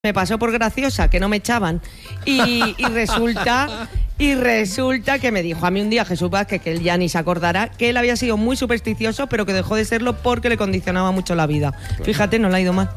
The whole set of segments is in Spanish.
Me pasó por graciosa, que no me echaban. Y resulta que me dijo a mí un día Jesús Vázquez, que él ya ni se acordará, que él había sido muy supersticioso, pero que dejó de serlo porque le condicionaba mucho la vida. Claro. Fíjate, no le ha ido mal.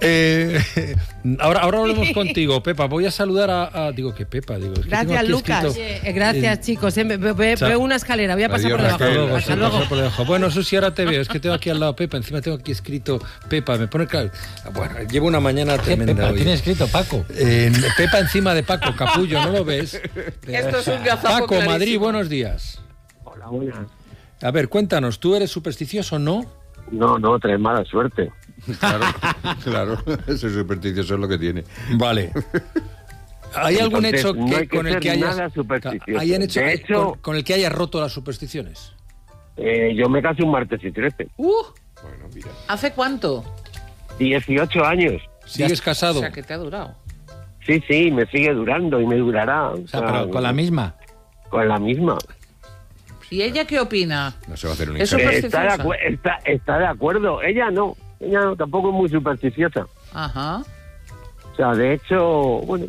Ahora hablemos contigo, Pepa. Voy a saludar a digo, ¿qué Pepa? Digo, es que gracias, Lucas. Gracias, chicos. Veo una escalera, voy a pasar por debajo. Hasta luego. Bueno, Susi, ahora te veo. Es que tengo aquí al lado Pepa. Encima tengo aquí escrito Pepa. Me pone claro. Bueno, llevo una mañana tremenda Pepa, hoy. ¿tiene escrito Paco? Pepa encima de Paco, capullo, ¿no lo ves? Esto es un gazapo Paco, clarísimo. Madrid, buenos días. Hola, buenas. A ver, cuéntanos, ¿tú eres supersticioso o no? No, traes mala suerte. Claro, ese supersticioso es lo que tiene. Vale. ¿Hay algún Entonces, hecho no hay que con el ser que hayas nada supersticioso. ¿hay un hecho De hecho, con el que hayas roto las supersticiones? yo me casé un martes y 13. Bueno, mira. ¿Hace cuánto? 18 años. ¿Sigues casado? O sea, que te ha durado. Sí, me sigue durando y me durará. O sea, pero con la misma. Con la misma. ¿Y ella qué opina? No se va a hacer un ¿Es injerto. supersticiosa? Está de acuerdo. Ella no, tampoco es muy supersticiosa. Ajá. O sea, de hecho, bueno,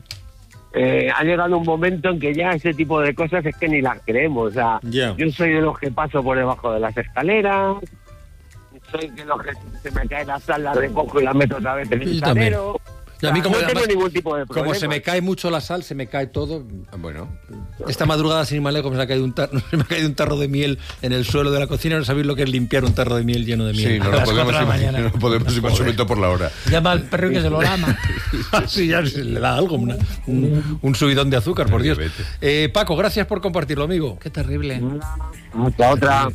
ha llegado un momento en que ya ese tipo de cosas es que ni las creemos. O sea, Yo soy de los que paso por debajo de las escaleras, soy de los que se me cae la sal, la recojo y la meto otra vez en el salero. Y a mí, como, no tengo además, ningún tipo de problema. como se me cae mucho la sal, se me cae todo. Bueno, Esta madrugada, sin ir más lejos, se me ha caído un tarro de miel en el suelo de la cocina. No sabéis lo que es limpiar un tarro de miel lleno de miel. sí, no lo podemos imaginar por la hora. Llama al perro y que se lo lama. Sí, ya se le da algo, un subidón de azúcar, por Dios. Paco, gracias por compartirlo, amigo. Qué terrible. La otra...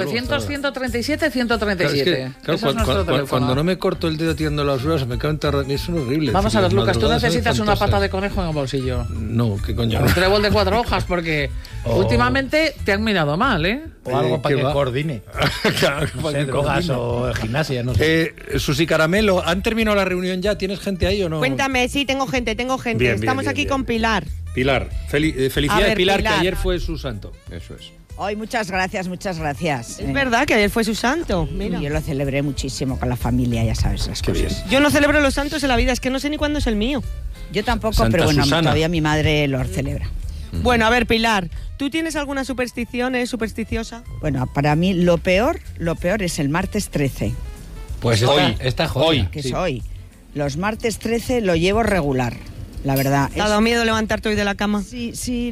900-137-137. Claro, cuando no me corto el dedo tirando las ruedas, se me cae un tarro. Eso es horrible. Vamos a ver, Lucas, tú necesitas una pata de conejo en el bolsillo. No, ¿qué coño? Un trébol de 4 hojas, porque últimamente te han mirado mal, ¿eh? O algo para que coordine. Claro, No sé, drogas o gimnasia, no sé. Susi Caramelo, ¿han terminado la reunión ya? ¿Tienes gente ahí o no? Cuéntame, sí, tengo gente. Bien, Estamos aquí con Pilar. Pilar, felicidades, Pilar, que ayer fue su santo. Eso es. Hoy muchas gracias. Es verdad que ayer fue su santo. Mira. Yo lo celebré muchísimo con la familia, ya sabes las cosas. Yo no celebro los santos en la vida, es que no sé ni cuándo es el mío. Yo tampoco, Santa pero bueno, Susana. todavía mi madre lo celebra. Bueno, a ver, Pilar, ¿tú tienes alguna superstición? ¿Eres supersticiosa? Bueno, para mí lo peor es el martes 13, Pues esta joya. que es hoy. Los martes 13 lo llevo regular, la verdad. ¿Te ha dado miedo levantarte hoy de la cama? Sí,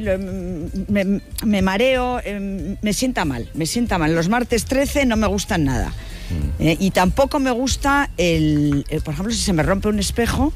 me mareo, me sienta mal. Los martes 13 no me gustan nada. Y tampoco me gusta por ejemplo, si se me rompe un espejo,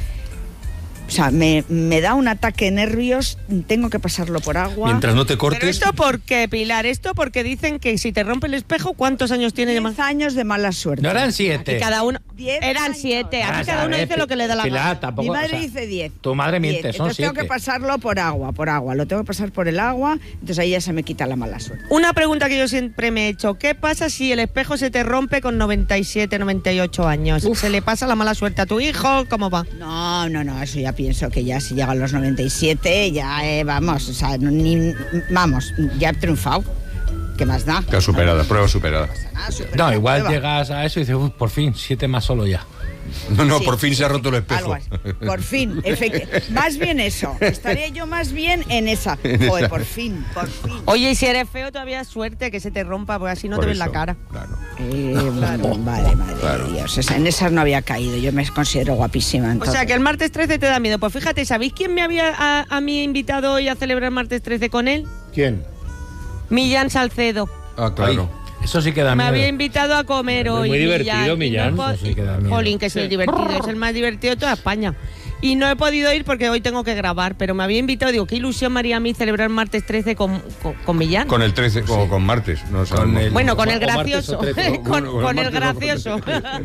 o sea, me da un ataque de nervios, tengo que pasarlo por agua. Mientras no te cortes. ¿Pero esto por qué, Pilar? Esto porque dicen que si te rompe el espejo, ¿cuántos años tiene de 10 años de mala suerte. No eran Y cada cada uno... 10 Eran años. 7. Aquí cada uno dice lo que le da la gana. Pilar, tampoco, Mi madre o sea, dice 10. Tu madre miente, 10. son Entonces 7. tengo que pasarlo por agua. Lo tengo que pasar por el agua, entonces ahí ya se me quita la mala suerte. Una pregunta que yo siempre me he hecho. ¿Qué pasa si el espejo se te rompe con 97, 98 años? ¿Se le pasa la mala suerte a tu hijo? ¿Cómo va? No, eso ya pienso que ya si llegan los 97, ya vamos, o sea, ya he triunfado. ¿Qué más da? Está superada, prueba superada. No, igual llegas a eso y dices, por fin, 7 más solo ya. No, Sí, por fin se ha roto el espejo. Algo así. Por fin, más bien eso. Estaría yo más bien en esa. Joder, por fin. Oye, y si eres feo todavía es suerte que se te rompa, porque así no Por te ves eso, la cara. Claro. Madre de Dios. En esas no había caído. Yo me considero guapísima. O Entonces. sea, que el martes 13 te da miedo. Pues fíjate, ¿sabéis quién me había a mí invitado hoy a celebrar martes 13 con él? ¿Quién? Millán Salcedo. Ah, claro. Eso sí que da Me miedo. había invitado a comer hoy. muy divertido, Millán. Y no Eso sí que da miedo. Jolín, que es el divertido. Es el más divertido de toda España. Y no he podido ir porque hoy tengo que grabar, pero me había invitado, digo, qué ilusión me haría a mí celebrar martes 13 con Millán. Con el 13, como con martes. No sabemos. Bueno, con el o martes gracioso. o 13. Con el martes o gracioso.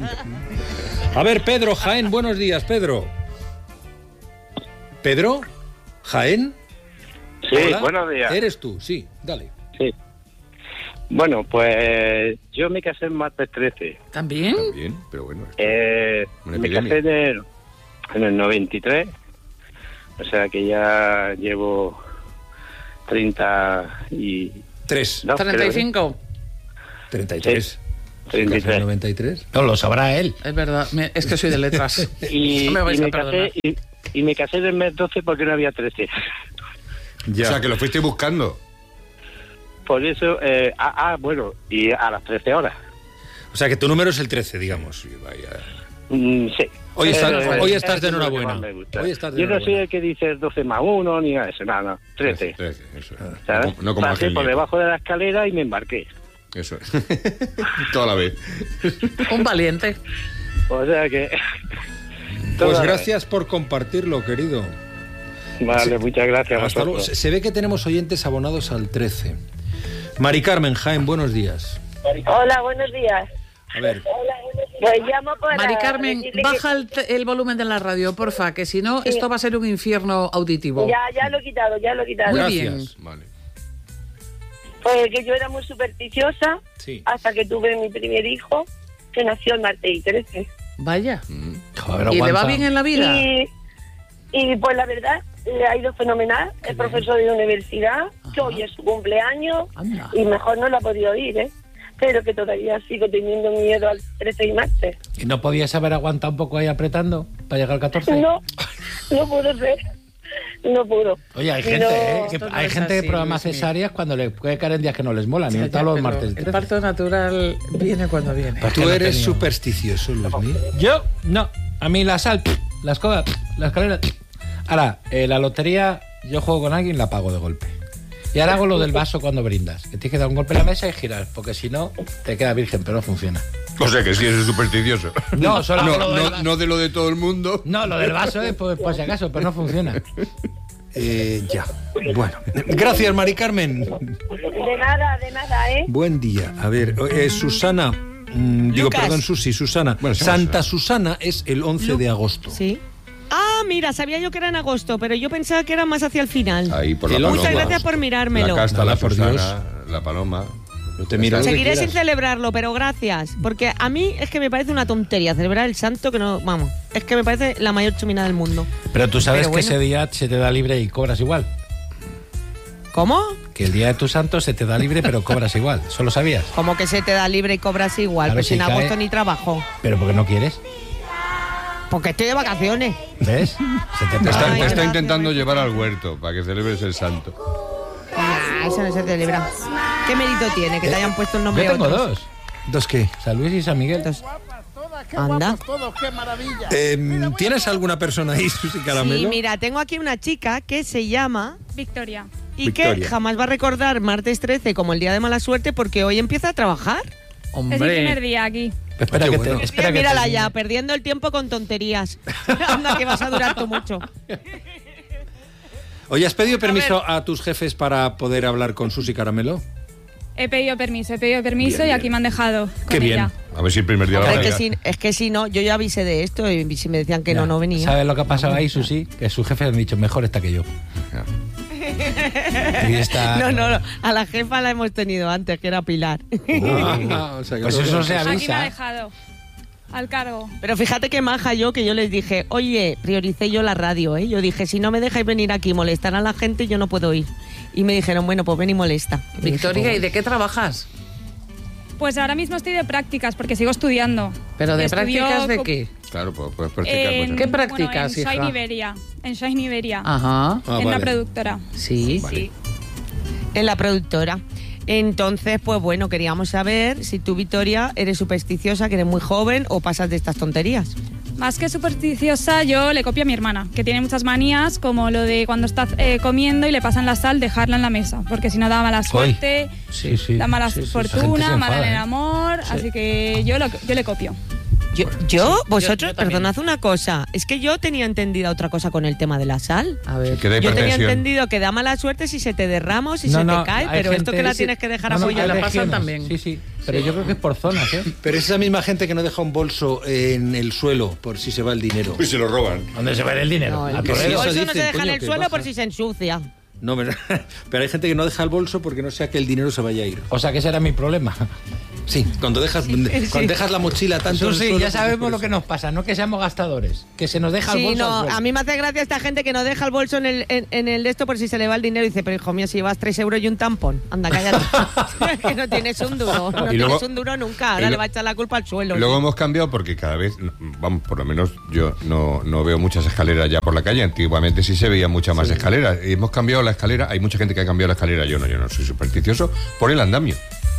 A ver, Pedro, Jaén, buenos días, Pedro. ¿Pedro? ¿Jaén? Sí, Hola. buenos días. ¿Eres tú? Sí, dale. Sí. Bueno, pues yo me casé en martes 13. ¿También? Bien, pero bueno. Una Me epidemia. casé en el 93, o sea que ya llevo 30 y... 3. no, 35. 33. 33. 93. No, lo sabrá él. Es verdad, es que soy de letras. Y, No me vais y a me perdonar. casé, y me casé en el mes 12 porque no había 13. O sea, que lo fuiste buscando. Por eso, bueno, y a las 13 horas. O sea, que tu número es el 13, digamos. Sí, vaya. Sí. Hoy estás de es el número que enhorabuena. más me gusta. Hoy estás de Yo no soy enhorabuena. el que dice 12 más 1 ni nada de eso, no, 13. 13, eso. ¿Sabes? No como Pasé Ángel por Nieto. debajo de la escalera y me embarqué. Eso es. Toda la vez. Un valiente. O sea que... Pues toda la gracias por compartirlo, querido. vez. Vale, muchas gracias a Hasta luego. vosotros. Se ve que tenemos oyentes abonados al 13. Mari Carmen, Jaén, buenos días. Hola, buenos días. A ver, Pues llamo para Mari Carmen, decirle baja el volumen de la radio, porfa, que si no, esto va a ser un infierno auditivo. Ya lo he quitado, Muy gracias. bien. Vale. Pues que yo era muy supersticiosa Sí. hasta que tuve mi primer hijo, que nació el martes y 13. Vaya. Joder, ¿Y le va aguanta. bien en la vida? Y pues la verdad, le ha ido fenomenal. Es profesor de universidad, que hoy es su cumpleaños, Anda. y mejor no lo ha podido ir, ¿eh? Pero que todavía sigo teniendo miedo al 13 y martes. ¿Y no podías haber aguantado un poco ahí apretando para llegar al 14? No pudo ser. No pudo. Oye, hay No, gente, que esto no hay es gente así, de programas Luismi. cesáreas cuando le puede caer en días que no les molan, y Ya, no tal los pero martes el 13. parto natural viene cuando viene. Pues tú que no eres tenía. supersticioso, Luismi. Yo, no. A mí la sal, la escoba, la escalera. Ahora, la lotería, yo juego con alguien y la pago de golpe. Y ahora hago lo del vaso cuando brindas. Que tienes que dar un golpe en la mesa y girar, porque si no, te queda virgen, pero no funciona. O sea, que sí eres supersticioso. No, solo no, hago lo del no, vaso. no de lo de todo el mundo. No, lo del vaso es por si acaso, pero no funciona. Ya. Bueno. Gracias, Mari Carmen. De nada, ¿eh? Buen día. A ver, Susana. Digo, Lucas. perdón, Susana. Bueno, se llama Santa Susana es el 11 de agosto. Sí. Ah, mira, sabía yo que era en agosto, pero yo pensaba que era más hacia el final. Ahí por la El paloma. Muchas gracias por mirármelo. La casta, Nada, la por Susana, la paloma. Yo te miro lo que Seguiré sin quieras. celebrarlo, pero gracias. Porque a mí es que me parece una tontería celebrar el santo que no... Vamos, es que me parece la mayor chumina del mundo. Pero tú sabes Pero que bueno. ese día se te da libre y cobras igual. ¿Cómo? Que el día de tu santo se te da libre, pero cobras igual. ¿Solo sabías? Como que se te da libre y cobras igual, Claro, pues si en cae- agosto ni trabajo. Pero porque no quieres. Porque estoy de vacaciones. ¿Ves? Se te Te está, Ay, te está gracias, intentando Luis. llevar al huerto para que celebres el santo. Ah, eso no se celebra. ¿Qué mérito tiene que te hayan puesto el nombre Yo tengo otros? dos. ¿Dos qué? San Luis y San Miguel. Anda. ¿Tienes alguna persona ahí, Susi Caramelo? Sí, mira, tengo aquí una chica que se llama Victoria. y que Victoria. jamás va a recordar martes 13 como el día de mala suerte porque hoy empieza a trabajar. Es el primer Hombre, día aquí. Espera Qué que bueno. te, espera que Mírala termine. ya, perdiendo el tiempo con tonterías. Anda, que vas a durar tú mucho. Oye, ¿has pedido permiso a tus jefes para poder hablar con Susi Caramelo? He pedido permiso Bien, y aquí me han dejado con Qué bien. ella. A ver si el primer día Hombre, la es que si no, yo ya avisé de esto y si me decían que Ya. no venía. ¿Sabes lo que ha pasado ahí, Susi? Que sus jefes han dicho, mejor está que yo. Y está... No, a la jefa la hemos tenido antes, que era Pilar. O sea, que Pues todo- eso se Aquí me ha avisa. dejado. Al cargo. Pero fíjate que maja yo, que yo les dije, oye, prioricé yo la radio, ¿eh? Yo dije, si no me dejáis venir aquí y molestar a la gente, yo no puedo ir. Y me dijeron, bueno, pues ven y molesta. Y dije, Victoria, pues ¿y de qué trabajas? Pues ahora mismo estoy de prácticas porque sigo estudiando. ¿Pero de Estudio prácticas de co- qué? Claro, puedes practicar en- cosas. ¿Qué practicas, bueno, en hija? Shine Iberia. En Shine Iberia. Ajá. Ah, en una vale. productora. Sí. Sí, en la productora. Entonces, pues bueno, queríamos saber si tú, Victoria, eres supersticiosa, que eres muy joven o pasas de estas tonterías. Más que supersticiosa, yo le copio a mi hermana, que tiene muchas manías, como lo de cuando está comiendo y le pasan la sal, dejarla en la mesa, porque si no da mala suerte, Sí, sí. da mala Sí, sí, esa gente se fortuna, mala enfada, en el ¿eh? amor, así que yo le copio. Vosotros, yo también. perdonad una cosa, es que yo tenía entendida otra cosa con el tema de la sal. A ver. Que da Yo tenía hipertensión. entendido que da mala suerte si se te derrama o si No, se no, te cae, hay pero esto gente- que la sí, tienes que dejar No, no, apoyada. hay la pasan regiones. también. Sí, sí. Pero yo creo que es por zonas, ¿eh? Pero es esa misma gente que no deja un bolso en el suelo por si se va el dinero. Uy, se lo roban. ¿Dónde se va el dinero? No, A el que sí, Toledo. eso bolso no se dicen, deja en coño, el que suelo baja. por si se ensucia. No, pero hay gente que no deja el bolso porque no sea que el dinero se vaya a ir. O sea, que ese era mi problema. Sí, cuando dejas la mochila tanto en el Sí, suelo, ya sabemos lo que nos pasa, no que seamos gastadores, que se nos deja el bolso al suelo. A mí me hace gracia esta gente que no deja el bolso en el de esto por si se le va el dinero y dice, pero hijo mío, si llevas 3 euros y un tampón, anda, cállate. Que no tienes un duro, tienes un duro nunca, ahora le va a echar la culpa al suelo. Luego hemos cambiado porque cada vez, vamos, por lo menos yo no veo muchas escaleras ya por la calle. Antiguamente sí se veían muchas más escaleras. Y hemos cambiado la escalera, hay mucha gente que ha cambiado la escalera, yo no soy supersticioso, por el andamio.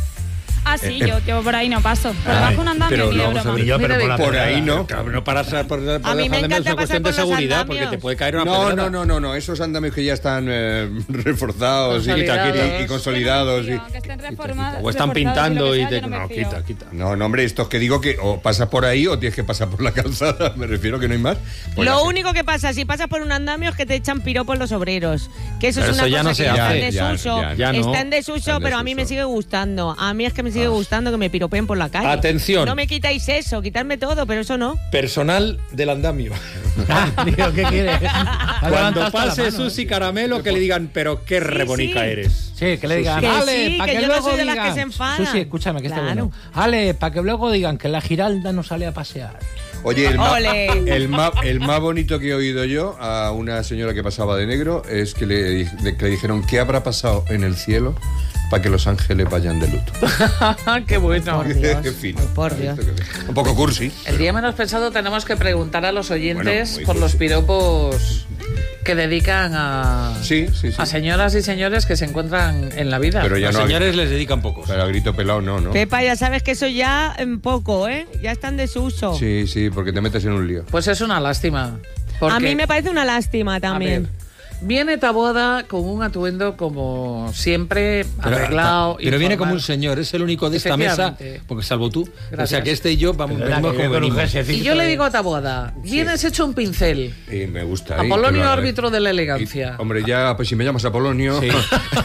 Ah, sí, yo por ahí no paso. Por debajo un andamio pero ni de vamos a broma. ver, Pero por ahí no. Claro, no para A mí me encanta es una cuestión pasar de por los seguridad, andamios. porque te puede caer una pedrada. No, esos andamios que ya están reforzados y consolidados. Que estén reformados. O están pintando y te... No, quita. No, hombre, estos que digo que o pasas por ahí o tienes que pasar por la calzada, me refiero que no hay más. Pues lo único que pasa, si pasas por un andamio, es que te echan piropos los obreros. Que eso Pero es una eso ya cosa no se que está hace. en desuso. Ya no. Está en desuso, pero a mí me sigue gustando. A mí es que me sigue gustando que me piropeen por la calle. Atención. No me quitáis eso, quitarme todo, pero eso no. Personal del andamio. Digo, ¿qué quieres? Cuando pase Susi Caramelo, que le digan, pero qué rebonica eres. Sí, que le digan, Que Ale, sí, para que que yo no luego soy de las digan. que se enfadan. Susi, escúchame, que Claro. está bueno. Ale, para que luego digan que la Giralda no sale a pasear. Oye, Ole. el más bonito que he oído yo a una señora que pasaba de negro es que le dijeron ¿qué habrá pasado en el cielo para que los ángeles vayan de luto? Qué bueno. Qué fino. Por Dios. Un poco cursi. El día menos pensado tenemos que preguntar a los oyentes Bueno, muy por los cursi. piropos que dedican a señoras y señores que se encuentran en la vida. Pero ya Los no. señores les dedican pocos. Pero a grito pelado no. Pepa, ya sabes que eso ya en poco, ¿eh? Ya está en desuso. Sí, porque te metes en un lío. Pues es una lástima. A mí me parece una lástima también. Viene Taboada con un atuendo como siempre, arreglado. Pero viene como informal. un señor, es el único de esta mesa, Efectivamente. porque salvo tú. Gracias. O sea que este y yo vamos venimos como venimos. Y yo le digo a Taboada, vienes hecho un pincel. Y me gusta. Apolonio, árbitro de la elegancia. Hombre, ya, pues si me llamas Apolonio. Sí.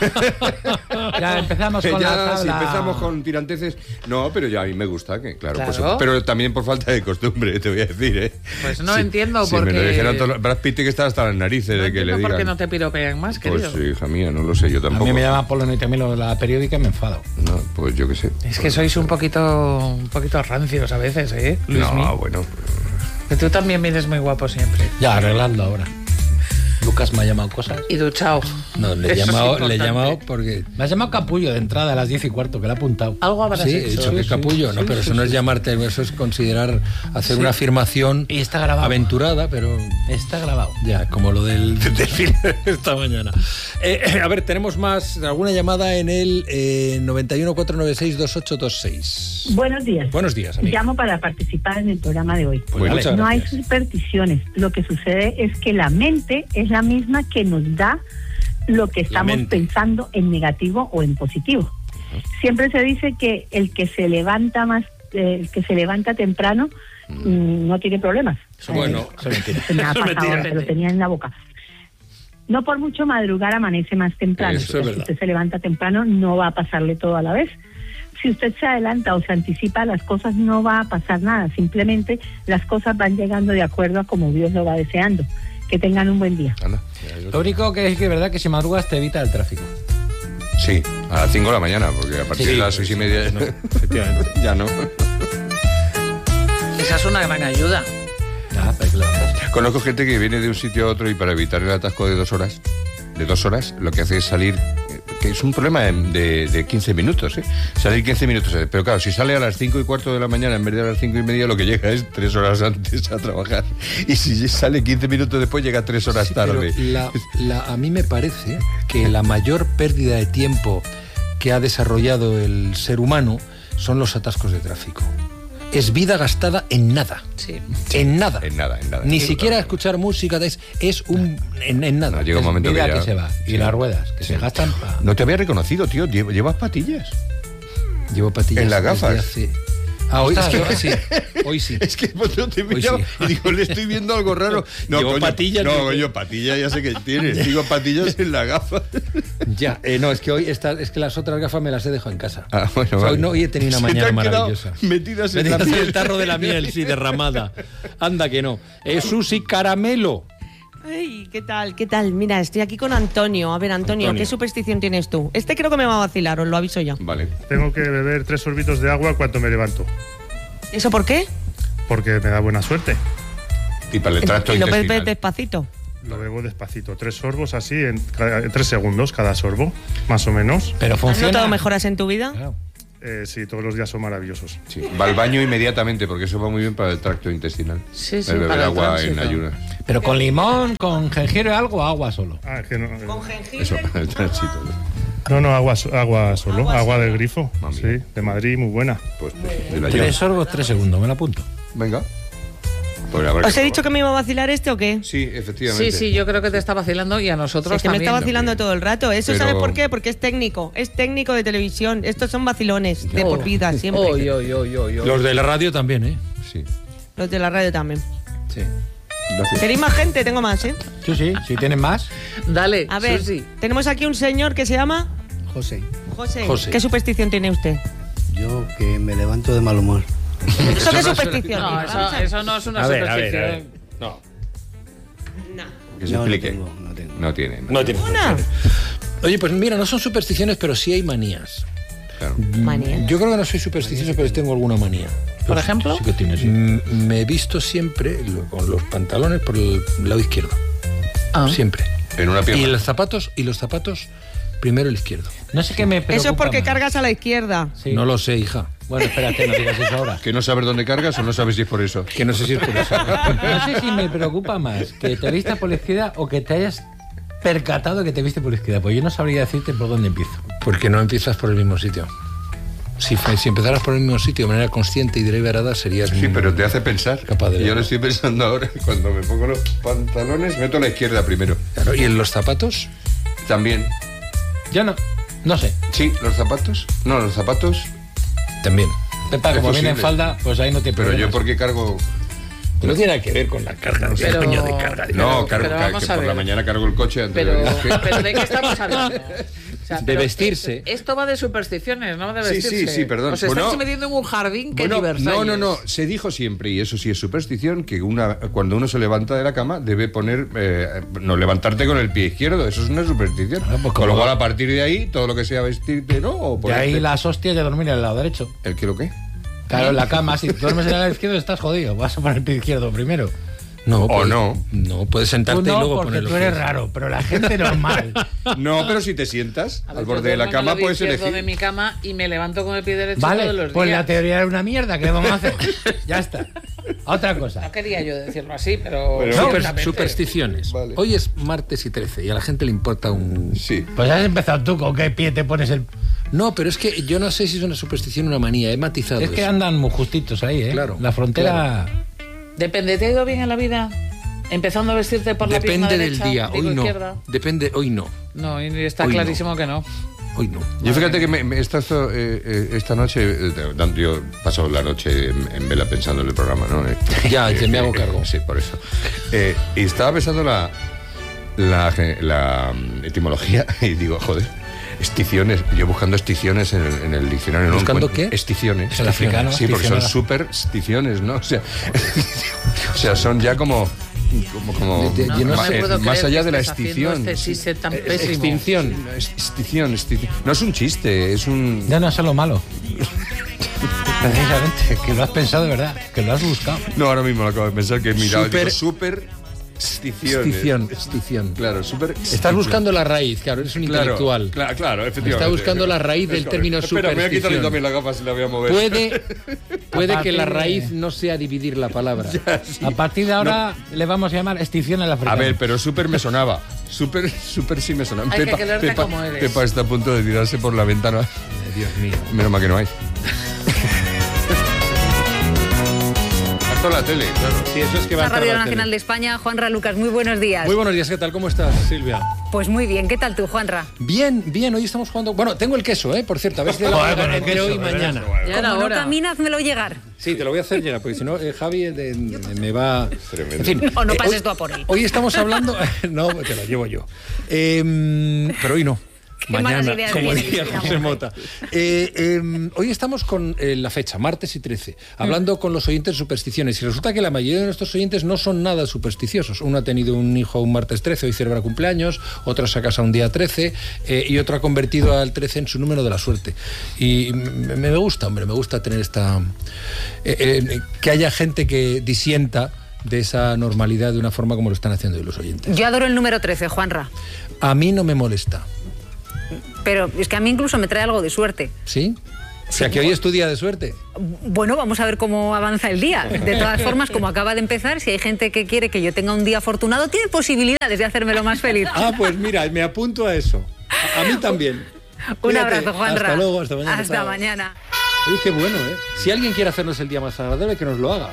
Ya empezamos con la tabla. Si empezamos con tiranteces. No, pero ya a mí me gusta, que claro. Claro. Pues, pero también por falta de costumbre, te voy a decir, ¿eh? Pues no Sí, entiendo si por me lo qué. dijeran todos, Brad Pitt que está hasta las narices No de que le entiendo digan. por qué no te piropean más, Pues querido. sí, hija mía, no lo sé, yo A tampoco. mí me llama Polonio y también lo de la periódica y me enfado. No, pues yo qué sé. Es que sois un poquito rancios a veces, ¿eh, Luismi? No, bueno. Que tú también vienes muy guapo siempre. Ya, arreglando ahora. Lucas me ha llamado cosas. Y duchao. No, le he Eso es llamado importante. porque... Me has llamado capullo de entrada a las 10:15, que le he apuntado. Algo habrás Sí, he hecho. dicho que es capullo, ¿no? Pero eso no es llamarte, eso es considerar hacer una afirmación Y está grabado. aventurada, pero... Está grabado. Ya, como lo del film esta mañana. A ver, tenemos alguna llamada en el 91-496-2826. Buenos días. Buenos días, amigo. Llamo para participar en el programa de hoy. Pues muchas No hay gracias. supersticiones. Lo que sucede es que la mente es la misma que nos da lo que estamos mente. pensando en negativo o en positivo. Siempre se dice que el que se levanta temprano no tiene problemas. Bueno, Eso es mentira. Se me ha Eso es pasado, mentira. se lo tenía en la boca. No por mucho madrugar amanece más temprano. Eso es Si verdad. usted se levanta temprano, no va a pasarle todo a la vez. Si usted se adelanta o se anticipa a las cosas, no va a pasar nada. Simplemente las cosas van llegando de acuerdo a como Dios lo va deseando. Que tengan un buen día. Anda, Lo único que es que es verdad que si madrugas te evita el tráfico. sí, a las 5 de la mañana, porque a partir Sí, de las 6:30 no, efectivamente. ya no. Esa es una gran ayuda. Ya, pero claro. Conozco gente que viene de un sitio a otro y para evitar el atasco de 2 horas, lo que hace es salir, que es un problema de 15 minutos, ¿eh? Salir 15 minutos. Pero claro, si sale a las 5:15 de la mañana en vez de a las 5:30, lo que llega es 3 horas antes a trabajar. Y si sale 15 minutos después, llega 3 horas Sí, pero tarde. a mí me parece que la mayor pérdida de tiempo que ha desarrollado el ser humano son los atascos de tráfico. Es vida gastada en nada. Sí. En nada. En nada. Ni Sí, siquiera claro. escuchar música. En nada. No, llega un momento Vida que ya... que se va. Y Sí. las ruedas, que Sí. se gastan para... No te había reconocido, tío. ¿Llevas patillas? Llevo patillas. En las gafas. desde hace- hoy Ostras, es que yo- sí. Hoy sí. Es que pues, no te Hoy miraba sí. y digo, le estoy viendo algo raro. No, Llevo coño, patillas, No, digo. coño, patillas ya sé que tienes. Digo, patillas en la gafa. Ya, no, es que hoy es que las otras gafas me las he dejado en casa. Ah, bueno, O sea, vale. hoy he tenido una Se te mañana han quedado maravillosa. metidas en la Metidas en piel. el tarro de la miel, sí, derramada. Anda que no. Susi Caramelo. Ay, ¿qué tal? ¿Qué tal? Mira, estoy aquí con Antonio. A ver, Antonio, ¿qué superstición tienes tú? Este creo que me va a vacilar, os lo aviso yo. Vale. Tengo que beber 3 sorbitos de agua cuando me levanto. ¿Eso por qué? Porque me da buena suerte. Y para el tracto intestinal. ¿Y lo bebes despacito? Lo bebo despacito, 3 sorbos así, en 3 segundos cada sorbo, más o menos. Pero funciona. ¿Has notado mejoras en tu vida? Claro. Sí, todos los días son maravillosos. Sí. Va al baño inmediatamente porque eso va muy bien para el tracto intestinal. Sí, sí, beber para el agua tránsito. en ayunas. Pero con limón, con jengibre, algo, agua solo. Ah, es que no. ¿Con jengibre? Eso para el tránsito. No, agua solo, agua del grifo. Mami. Sí, de Madrid, muy buena. Pues de la 3 llave. sorbos, 3 segundos, me lo apunto. Venga. Pues a ver ¿Os qué he dicho que me iba a vacilar este o qué? Sí, efectivamente. Sí, yo creo que te está vacilando y a nosotros Es que me también. está vacilando todo el rato. ¿Eso Pero- sabes por qué? Porque es técnico de televisión. Estos son vacilones de por vida, siempre. Los de la radio también, ¿eh? Sí. Los de la radio también. Sí. Gracias. ¿Queréis más gente? Tengo más, ¿eh? Sí, si tienen más. Dale, A ver, Susi. tenemos aquí un señor que se llama José, José. José. ¿Qué superstición tiene usted? yo que me levanto de mal humor. ¿Eso qué superstición? No, eso no es una superstición. No. Que se No, explique. no tengo. No tiene. No tiene. ¿Una? Oye, pues mira, no son supersticiones, pero sí hay manías. Claro. Manía. Yo creo que no soy supersticioso, pero tengo alguna manía. ¿Por ejemplo? Sí que tienes. Me he visto siempre con los pantalones por el lado izquierdo. Ah. En Siempre. una pierna. Y los zapatos primero el izquierdo. No sé qué me preocupa Eso es porque más. cargas a la izquierda. Sí. No lo sé, hija. Bueno, espérate, no digas eso ahora. Que no sabes dónde cargas o no sabes si es por eso. Que no sé si es por eso. No sé si me preocupa más que te vistas por la izquierda o que te hayas percatado que te viste por la izquierda. Pues yo no sabría decirte por dónde empiezo. Porque no empiezas por el mismo sitio. Si empezaras por el mismo sitio de manera consciente y deliberada, serías... Sí, pero te hace pensar. Capaz de Y yo lo verlo. estoy pensando ahora. Cuando me pongo los pantalones, meto la izquierda primero. Claro, ¿y en los zapatos? También. Yo no sé. Sí, los zapatos. No, los zapatos. También. Pepa, Es como viene en posible. falda, pues ahí no te Pero yo problemas. porque cargo. No tiene nada que ver con la carga. Pero- el baño de carga. No, cargo, pero vamos que a por la ver. mañana cargo el coche antes Pero, de... pero ¿de qué estamos hablando? O sea, De pero vestirse. Esto va de supersticiones, no de Sí, vestirse. sí, perdón. Os estáis Bueno, metiendo en un jardín que Bueno, ni Versalles. no. Se dijo siempre, y eso sí es superstición, que cuando uno se levanta de la cama debe poner... no levantarte con el pie izquierdo. Eso es una superstición. Claro, pues con lo como- cual, a partir de ahí, todo lo que sea vestirte, ¿no? O De ahí ponerte- las hostias de dormir en el lado derecho. ¿El qué lo qué? Claro, en la cama, si duermes en el lado izquierdo estás jodido. Vas a poner el pie izquierdo primero. No, O no. No, puedes sentarte Tú y no, luego porque poner los tú eres pies. raro, pero la gente normal. No, pero si te sientas A ver, al yo borde de la duermo en el cama, lado puedes izquierdo elegir. de mi cama y me levanto con el pie derecho todos Vale, los pues días. la teoría era una mierda. ¿Qué vamos a hacer? Ya está. Otra No cosa. quería yo decirlo así, pero... Pero- ciertamente. Supersticiones. Vale. Hoy es martes y 13 y a la gente le importa un... Sí. Pues has empezado tú, ¿con qué pie te pones el...? No, pero es que yo no sé si es una superstición o una manía. He matizado Es que eso. andan muy justitos ahí, ¿eh? Claro, La frontera... Depende, ¿te ha ido bien en la vida? Empezando a vestirte por la pierna Depende del derecha, día. digo Hoy no. izquierda. Depende, hoy no. No, y está Hoy no. clarísimo que no. Hoy no. Yo fíjate que esta noche, yo paso la noche en vela pensando en el programa, ¿no? Ya, que me hago cargo. Sí, por eso. Y estaba pensando la etimología y digo, joder, esticiones. Yo buscando esticiones en el diccionario. ¿Buscando no encuentro- qué? Esticiones. El africano, Sí, porque son esticionada. supersticiones, ¿no? O sea, son ya como Yo no me sé, puedo más creer allá que de la estés haciendo extinción. este chiste tan pésimo. Extinción. Extinción. No es un chiste, es un... Ya no es lo malo. Precisamente, que lo has pensado de verdad, que lo has buscado. No, ahora mismo lo acabo de pensar que he mirado. Super- Superstición. Extinción. Claro, super. Estás buscando la raíz, claro, eres un intelectual. Claro, efectivamente. Está buscando la raíz del término Espera, me voy a quitarle superstición. también la gafa si la voy a mover. Puede que la partir de- raíz no sea dividir la palabra. A partir de ahora le vamos a llamar extinción al A africano. ver, pero super me sonaba. Super sí me sonaba. Hay que quererte como eres. Pepa está a punto de tirarse por la ventana. Dios mío. Menos mal que no hay. Harto la tele, claro. Sí, eso es que va a La entrar Radio la Nacional tele. de España, Juanra Lucas, muy buenos días. Muy buenos días, ¿qué tal? ¿Cómo estás, Silvia? Pues muy bien, ¿qué tal tú, Juanra? Bien, hoy estamos jugando... Bueno, tengo el queso, por cierto, a ver si te lo voy a dar entre hoy y mañana. Ya era Como no hora. camina, házmelo llegar. Sí, te lo voy a hacer llegar, porque si no, Javi me va... Tremendo. En fin, O no pases hoy- tú a por él. Hoy estamos hablando... No, te lo llevo yo. Pero hoy no. Mañana, como diría José Mota. Hoy estamos con la fecha, martes y 13, hablando con los oyentes de supersticiones. Y resulta que la mayoría de nuestros oyentes no son nada supersticiosos. Uno ha tenido un hijo un martes 13, hoy celebra cumpleaños. Otro se ha casado un día 13. Y otro ha convertido al 13 en su número de la suerte. Y me gusta, hombre, me gusta tener esta... que haya gente que disienta de esa normalidad de una forma como lo están haciendo hoy los oyentes. Yo adoro el número 13, Juanra. A mí no me molesta. Pero es que a mí incluso me trae algo de suerte. ¿Sí? O sea, que hoy es tu día de suerte. Bueno, vamos a ver cómo avanza el día. De todas formas, como acaba de empezar, si hay gente que quiere que yo tenga un día afortunado, tiene posibilidades de hacérmelo más feliz. Ah, pues mira, me apunto a eso. A mí también. Un abrazo, Juanra. Hasta luego, hasta mañana. Hasta mañana. Oye, qué bueno, ¿eh? Si alguien quiere hacernos el día más agradable, que nos lo haga.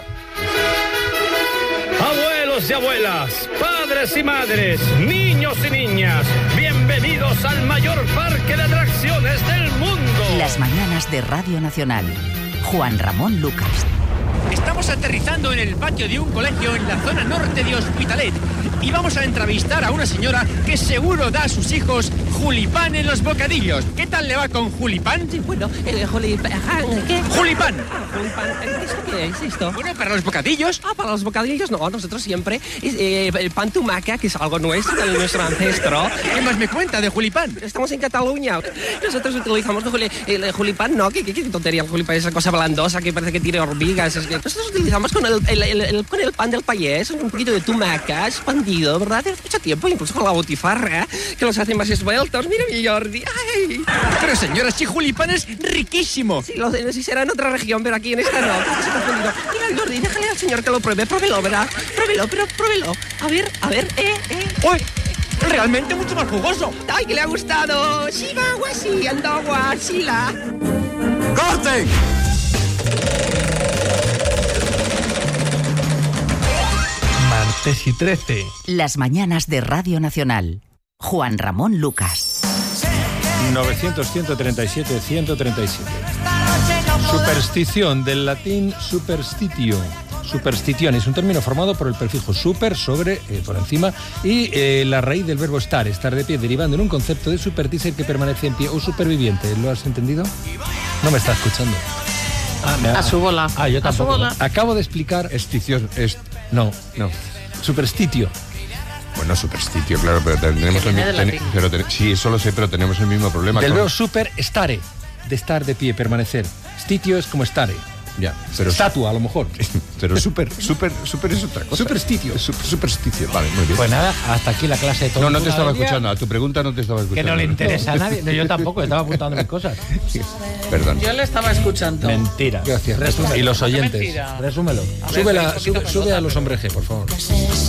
Abuelos y abuelas, padres y madres, niños y niñas, bienvenidos al mayor parque de atracciones del mundo. Las mañanas de Radio Nacional. Juan Ramón Lucas. Estamos aterrizando en el patio de un colegio en la zona norte de Hospitalet y vamos a entrevistar a una señora que seguro da a sus hijos julipán en los bocadillos. ¿Qué tal le va con julipán? Sí, bueno, julipán, ¿qué? ¡Julipán! Julipán, ¿eso qué es esto? Bueno, ¿para los bocadillos? Para los bocadillos no, nosotros siempre el pan tumaca, que es algo nuestro, de nuestro ancestro. ¿Qué más me cuenta de julipán? Estamos en Cataluña. Nosotros utilizamos el julipán, ¿no? ¿Qué tontería el julipán? Esa cosa blandosa que parece que tiene hormigas. Nosotros utilizamos con el pan del payés, un poquito de tumaca expandido, ¿verdad? Hace mucho tiempo, incluso con la botifarra, que los hace más esbeltos. Mira mi Jordi. ¡Ay! Pero señora, si julipán es riquísimo. Sí, será en otra región, pero aquí en esta no. Se ha confundido. Mira, Jordi, déjale al señor que lo pruebe. Pruébelo, ¿verdad? Pruébelo. A ver. ¡Uy! Realmente mucho más jugoso. ¡Ay, que le ha gustado! ¡Chihuahua, sí! ¡Andagua, Sila! ¡Corten! Martes y 13. Las mañanas de Radio Nacional. Juan Ramón Lucas. 900-137-137. Superstición, del latín superstitio. Superstición es un término formado por el prefijo super, sobre, por encima, y la raíz del verbo estar de pie, derivando en un concepto de supertícer que permanece en pie o superviviente. ¿Lo has entendido? No me está escuchando. A su bola. Yo tampoco. A su bola. Acabo de explicar... No. Superstitio. Bueno, superstitio, claro, pero tenemos el mismo... Sí, eso lo sé, pero tenemos el mismo problema. Del verbo super, estare, de estar de pie, permanecer. Stitio es como estare. Ya, pero estatua, a lo mejor. Pero super es otra cosa. Supersticio. Supersticio, vale, muy bien. Pues nada, hasta aquí la clase de todo. No te estaba escuchando, a tu pregunta no te estaba escuchando. Que no le interesa a nadie. No, yo tampoco, estaba apuntando mis cosas. Perdón. Yo le estaba escuchando. Mentira. Gracias. Y los oyentes. Mentira. Resúmelo. Sube a los hombres G, por favor.